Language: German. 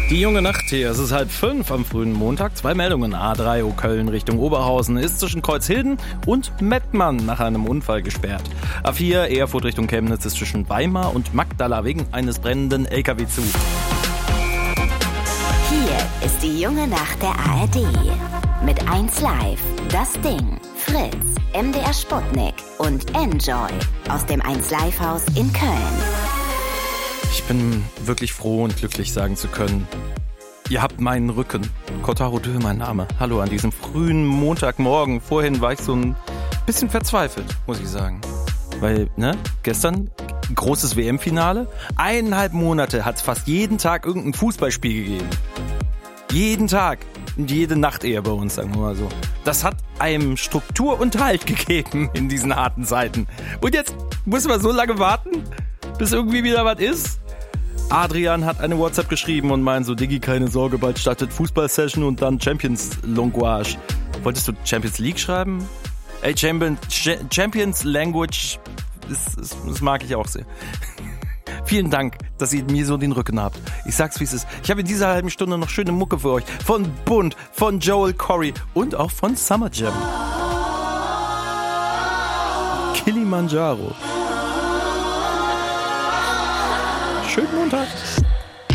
Die junge Nacht hier, es ist 4:30 am frühen Montag. 2 Meldungen. A3 Köln Richtung Oberhausen ist zwischen Kreuzhilden und Mettmann nach einem Unfall gesperrt. A4 Erfurt Richtung Chemnitz ist zwischen Weimar und Magdala wegen eines brennenden LKW zu. Hier ist die junge Nacht der ARD. Mit 1Live, Das Ding, Fritz, MDR Sputnik und Enjoy aus dem 1Live-Haus in Köln. Ich bin wirklich froh und glücklich sagen zu können, ihr habt meinen Rücken. Kotaro Dö, mein Name. Hallo an diesem frühen Montagmorgen. Vorhin war ich so ein bisschen verzweifelt, muss ich sagen. Weil, gestern großes WM-Finale. 1,5 Monate hat es fast jeden Tag irgendein Fußballspiel gegeben. Jeden Tag. Und jede Nacht eher bei uns, sagen wir mal so. Das hat einem Struktur und Halt gegeben in diesen harten Zeiten. Und jetzt muss man so lange warten, bis irgendwie wieder was ist? Adrian hat eine WhatsApp geschrieben und meint so, Diggi, keine Sorge, bald startet Fußball-Session und dann Champions Language. Wolltest du Champions League schreiben? Ey, Champions Language, das mag ich auch sehr. Vielen Dank, dass ihr mir so den Rücken habt. Ich sag's, wie es ist. Ich habe in dieser halben Stunde noch schöne Mucke für euch. Von Bund, von Joel Corey und auch von Summer Jam. Kilimanjaro. Schönen Montag.